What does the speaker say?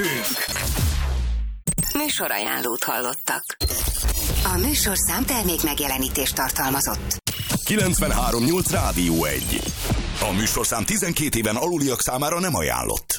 Műsorajánlót hallottak. A műsorszám termék megjelenítést tartalmazott. 93.8 Rádió 1. A műsorszám 12 éven aluliak számára nem ajánlott.